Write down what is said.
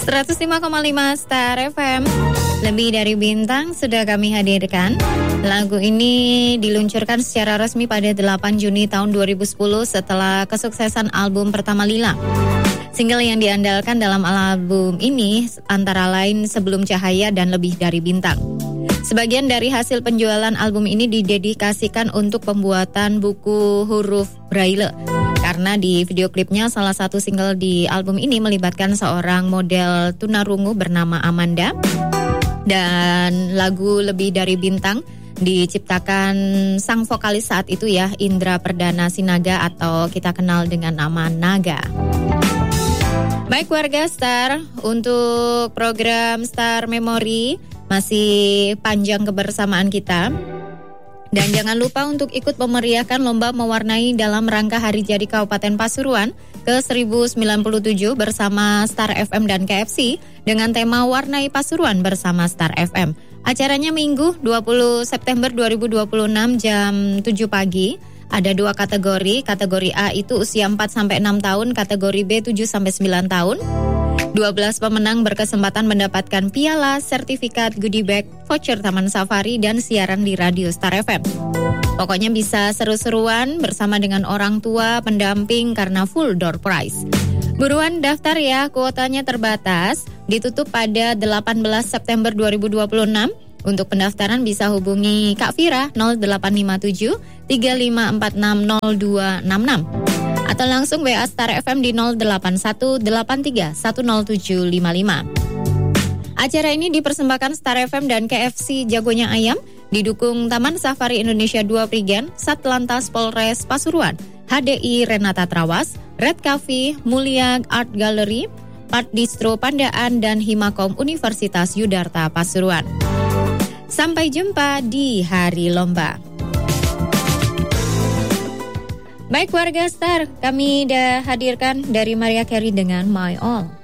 105,5 Star FM. Lebih dari bintang sudah kami hadirkan. Lagu ini diluncurkan secara resmi pada 8 Juni tahun 2010 setelah kesuksesan album pertama Lila. Single yang diandalkan dalam album ini antara lain Sebelum Cahaya dan Lebih Dari Bintang. Sebagian dari hasil penjualan album ini didedikasikan untuk pembuatan buku huruf Braille. Karena di video klipnya salah satu single di album ini melibatkan seorang model tunarungu bernama Amanda. Dan lagu Lebih Dari Bintang diciptakan sang vokalis saat itu ya, Indra Perdana Sinaga atau kita kenal dengan nama Naga. Baik warga Star, untuk program Star Memory masih panjang kebersamaan kita. Dan jangan lupa untuk ikut memeriahkan lomba mewarnai dalam rangka Hari Jadi Kabupaten Pasuruan ke-1097 bersama Star FM dan KFC dengan tema Warnai Pasuruan bersama Star FM. Acaranya Minggu 20 September 2026 jam 7 pagi. Ada 2 kategori. Kategori A itu usia 4-6 tahun, kategori B 7-9 tahun. 12 pemenang berkesempatan mendapatkan piala, sertifikat, goodie bag, voucher Taman Safari, dan siaran di Radio Star FM. Pokoknya bisa seru-seruan bersama dengan orang tua, pendamping karena full door prize. Buruan daftar ya, kuotanya terbatas, ditutup pada 18 September 2026. Untuk pendaftaran bisa hubungi Kak Vira 0857 35460266 atau langsung WA Star FM di 08183100755. Acara ini dipersembahkan Star FM dan KFC Jagonya Ayam, didukung Taman Safari Indonesia 2 Prigen, Satlantas Polres Pasuruan, HDI Renata Trawas, Red Cafe, Mulia Art Gallery, Part Distro Pandaan, dan Himakom Universitas Yudarta Pasuruan. Sampai jumpa di hari lomba. Baik warga Star, kami dah hadirkan dari Maria Carey dengan My All.